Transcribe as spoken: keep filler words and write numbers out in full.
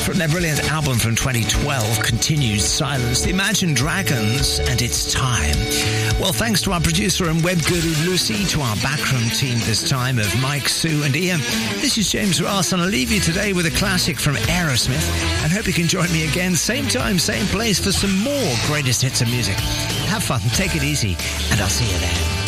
From their brilliant album from twenty twelve, Continued Silence, the Imagine Dragons and It's Time. Well, thanks to our producer and web guru Lucy, to our backroom team this time of Mike, Sue and Ian. This is James Ross, and I'll leave you today with a classic from Aerosmith, and hope you can join me again, same time, same place, for some more greatest hits of music. Have fun, take it easy, and I'll see you then.